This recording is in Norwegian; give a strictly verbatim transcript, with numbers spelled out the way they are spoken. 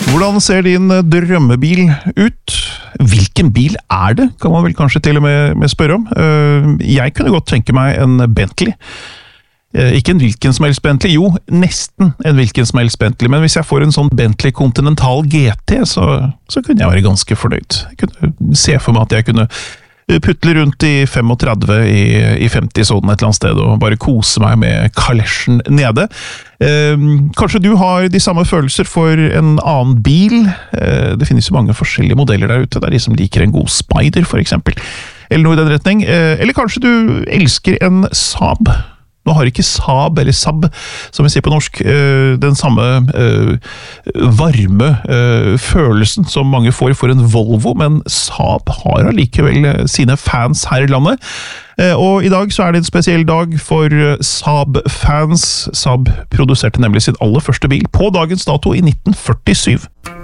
Hvordan ser din drømmebil ut? Hvilken bil er det, kan man vel kanskje til og med, med spørre om. Jeg kunne godt tenke meg en Bentley. Ikke en hvilken som helst Bentley, jo, nesten en hvilken som helst Bentley, men hvis jeg får en sånn Bentley Continental G T, så, så kunne jeg være ganske fornøyd. Jeg kunne se for meg at jeg kunne putle rundt i trettifem i, i femti-sonen et eller annet sted, og bare kose meg med kalesjen nede. Eh, kanskje du har de samme følelser for en annen bil? Eh, det finnes jo mange forskjellige modeller der ute, det er de som liker en god Spider, for eksempel. Eller noe i den retning. Eh, eller kanskje du elsker en Saab? Nå har ikke Saab, eller Saab, som vi sier på norsk, den samme varme følelsen som mange får for en Volvo, men Saab har allikevel sine fans her i landet. Og i dag så er det en spesiell dag for Saab-fans. Saab produserte nemlig sin aller første bil på dagens dato i nitten førtisju.